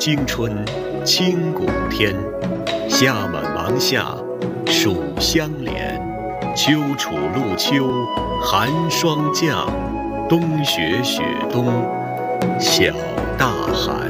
经春，清谷天。夏满芒夏，暑相连。秋处露秋，寒霜降。冬雪雪冬，小大寒。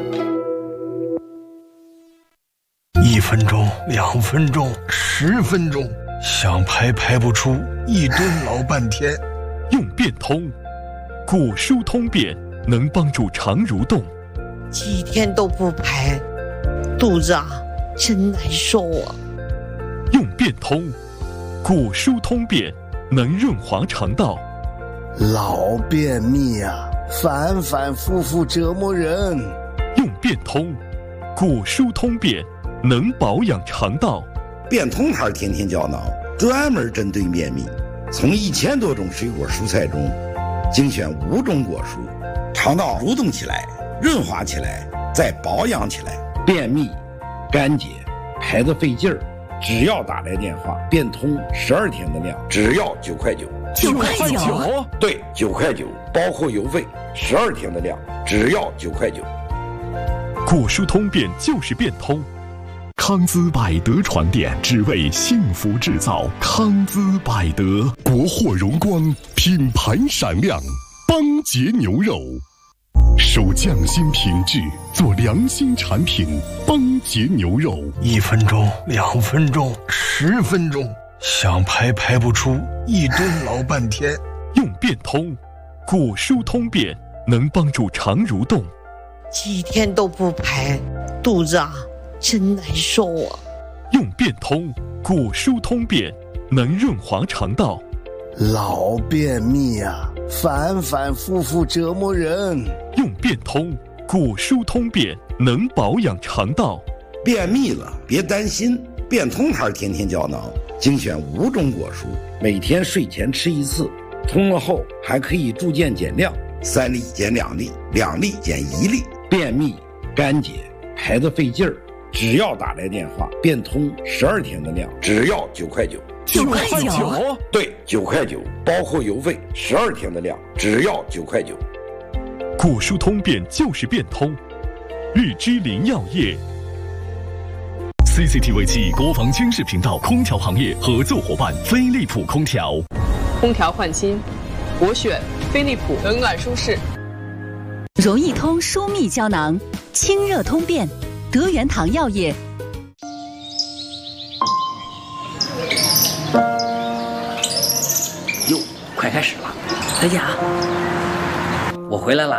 1分钟、2分钟、10分钟，想排排不出，一蹲老半天。 用变通，古书通便能帮助肠蠕动。 几天都不排，肚子真难受啊。 用变通，古书通便能润滑肠道。 老便秘反反复复折磨人。 用变通，古书通便能保养肠道。 变通牌天天胶囊专门针对便秘，从1000多种水果蔬菜中精选5种果蔬，肠道蠕动起来，润滑起来，再保养起来。便秘、干结、排得费劲儿，只要打来电话，变通12天的量，只要9块9。 9块9？ 对，9块9，包括邮费，12天的量，只要9块9。 古书通便就是变通。 康姿百德传电，只为幸福制造。康姿百德，国货荣光，品牌闪亮。邦杰牛肉，守匠心品质，做良心产品。邦杰牛肉 ，1分钟、2分钟、10分钟，想排排不出，一蹲老半天。 用变通，古书通便能帮助肠蠕动。 几天都不排，肚子真难受啊。 用变通，古书通便能润滑肠道。 老便秘反反复复折磨人。 用变通，古书通便能保养肠道。 便秘了别担心，变通牌天天胶囊精选5种果蔬，每天睡前吃1次，通了后还可以逐渐减量，3粒减2粒，2粒减1粒。便秘、干结、排得费劲儿，只要打来电话，变通12天的量，只要9块9。 9块9？ 对，9块9，包括邮费12天的量，只要9块9。 古书通便就是变通。日之林药业。 CCTV 7国防军事频道空调行业合作伙伴飞利浦空调。 空调换新，我选飞利浦，冷暖舒适。 容易通舒密胶囊，清热通便，德元堂药业。 哟，快开始了！大家，我回来了。